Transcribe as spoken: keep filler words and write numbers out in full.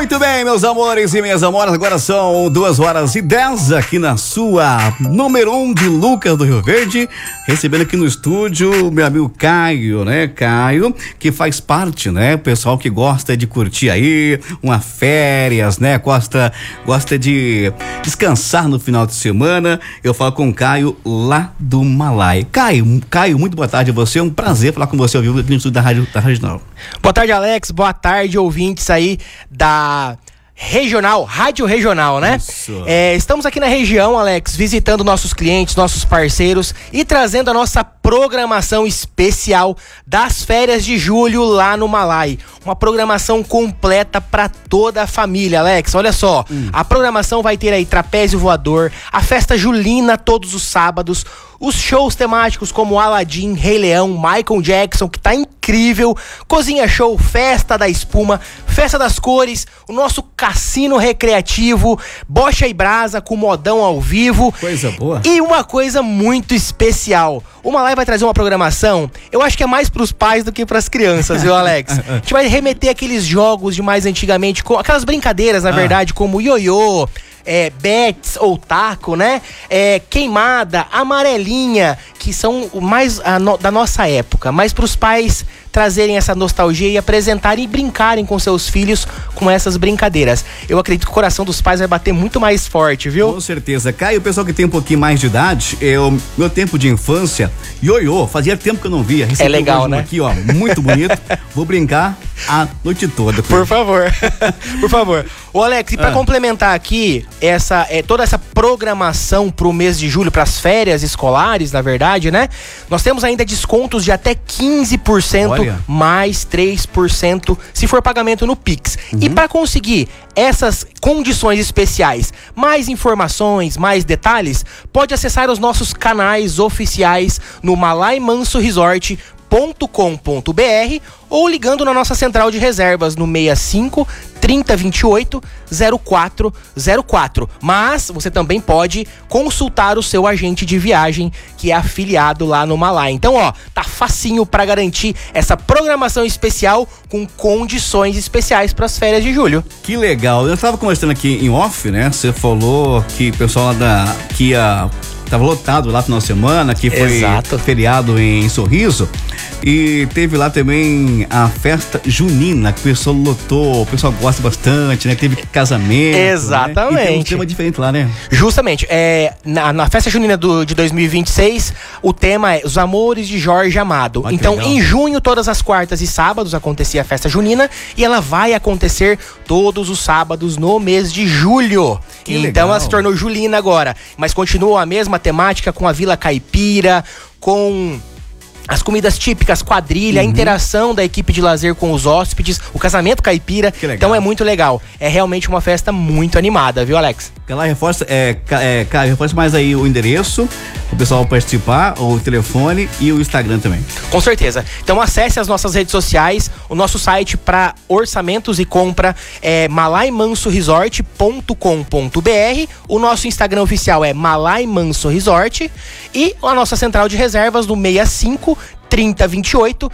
Muito bem, meus amores e minhas amoras, agora são duas horas e dez aqui na sua número um de Lucas do Rio Verde, recebendo aqui no estúdio meu amigo Caio, né? Caio, que faz parte, né? Pessoal que gosta de curtir aí uma férias, né? Gosta, gosta de descansar no final de semana. Eu falo com o Caio lá do Malai. Caio, Caio, muito boa tarde a você, é um prazer falar com você ao vivo aqui no estúdio da Rádio, da Rádio Regional. Boa tarde, Alex, boa tarde, ouvintes aí da Regional, Rádio Regional, né? É, estamos aqui na região, Alex, visitando nossos clientes, nossos parceiros e trazendo a nossa programação especial das férias de julho lá no Malai. Uma programação completa para toda a família, Alex. Olha só, hum. a programação vai ter aí trapézio voador, a festa julina todos os sábados, os shows temáticos como Aladdin, Rei Leão, Michael Jackson, que tá incrível, Cozinha Show, Festa da Espuma, Festa das Cores, o nosso cassino recreativo, Bocha e Brasa com modão ao vivo. Coisa boa. E uma coisa muito especial, o Malai vai trazer uma programação, eu acho que é mais pros pais do que pras crianças, viu, Alex? A gente vai remeter aqueles jogos de mais antigamente, com aquelas brincadeiras, na ah. verdade, como ioiô, É, bets ou taco, né? É, queimada, amarelinha, que são mais a no, da nossa época, mas para os pais trazerem essa nostalgia e apresentarem e brincarem com seus filhos com essas brincadeiras. Eu acredito que o coração dos pais vai bater muito mais forte, viu? Com certeza. Caio, o pessoal que tem um pouquinho mais de idade, eu, meu tempo de infância, ioiô, fazia tempo que eu não via. É legal, né? Aqui, ó, muito bonito. Vou brincar a noite toda. Por favor. Por favor. Ô, Alex, e pra ah. complementar aqui essa, é, toda essa programação pro mês de julho, pras férias escolares, na verdade, né? Nós temos ainda descontos de até quinze por cento Olha. mais três por cento se for pagamento no Pix. Uhum. E para conseguir essas condições especiais, mais informações, mais detalhes, pode acessar os nossos canais oficiais no malai manso resort ponto com ponto b r ou ligando na nossa central de reservas no seis cinco, trinta, vinte e oito, zero quatro zero quatro. Mas você também pode consultar o seu agente de viagem que é afiliado lá no Malai. Então, ó, tá facinho para garantir essa programação especial com condições especiais para as férias de julho. Que legal. Eu tava conversando aqui em off, né? Você falou que o pessoal lá da que ia tava lotado lá no final de semana, que foi Exato. feriado em Sorriso. E teve lá também a festa junina, que o pessoal lotou, o pessoal gosta bastante, né? Teve casamento. Exatamente. Né? E tem um tema diferente lá, né? Justamente. É, na, na festa junina do, de dois mil e vinte e seis, o tema é Os Amores de Jorge Amado. Ah, então, em junho, todas as quartas e sábados, acontecia a festa junina e ela vai acontecer todos os sábados no mês de julho. Que então, legal. Ela se tornou julina agora. Mas continua a mesma temática com a Vila Caipira, com as comidas típicas, quadrilha, uhum. a interação da equipe de lazer com os hóspedes, o casamento caipira. Então é muito legal. É realmente uma festa muito animada, viu, Alex? Ela reforça, é, é, cara, reforça mais aí o endereço, o pessoal participar, o telefone e o Instagram também. Com certeza. Então acesse as nossas redes sociais, o nosso site para orçamentos e compra é malai manso resort ponto com ponto b r, o nosso Instagram oficial é Malai Manso Resort e a nossa central de reservas no seis cinco, trinta, vinte e oito,